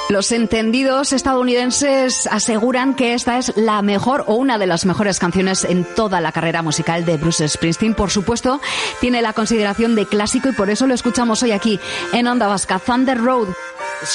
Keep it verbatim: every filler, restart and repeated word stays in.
Los entendidos estadounidenses aseguran que esta es la mejor o una de las mejores canciones en toda la carrera musical de Bruce Springsteen. Por supuesto, tiene la consideración de clásico y por eso lo escuchamos hoy aquí en Onda Vasca. Thunder Road.